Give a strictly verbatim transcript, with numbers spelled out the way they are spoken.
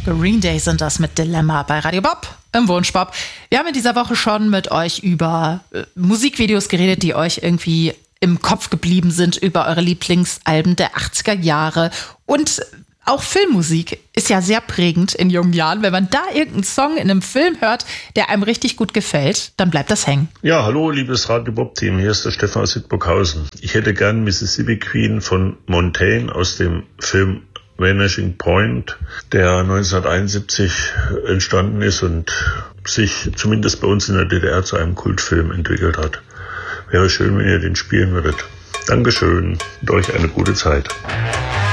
Green Day sind das mit Dilemma bei Radio Bob im Wunschbob. Wir haben in dieser Woche schon mit euch über äh, Musikvideos geredet, die euch irgendwie im Kopf geblieben sind, über eure Lieblingsalben der achtziger Jahre. Und auch Filmmusik ist ja sehr prägend in jungen Jahren. Wenn man da irgendeinen Song in einem Film hört, der einem richtig gut gefällt, dann bleibt das hängen. Ja, hallo, liebes Radio Bob-Team. Hier ist der Stefan aus Sittburghausen. Ich hätte gern Mississippi Queen von Montaigne aus dem Film Vanishing Point, der neunzehnhunderteinundsiebzig entstanden ist und sich zumindest bei uns in der D D R zu einem Kultfilm entwickelt hat. Wäre schön, wenn ihr den spielen würdet. Dankeschön und euch eine gute Zeit.